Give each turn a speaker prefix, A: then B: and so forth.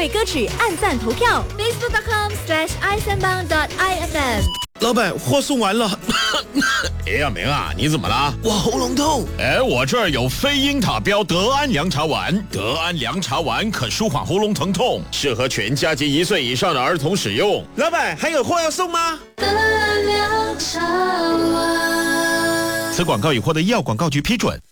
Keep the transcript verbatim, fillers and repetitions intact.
A: 为歌曲按赞投票 ，facebook dot com slash i 三帮 dot i f m。
B: 老板，货送完了。
C: 哎呀，明啊，你怎么了？
B: 我喉咙痛。
C: 哎，我这儿有飞鹰塔标德安凉茶丸，德安凉茶丸可舒缓喉咙疼痛，适合全家及一岁以上的儿童使用。
B: 老板，还有货要送吗？
D: 德安凉茶丸。
C: 此广告已获得医药广告局批准。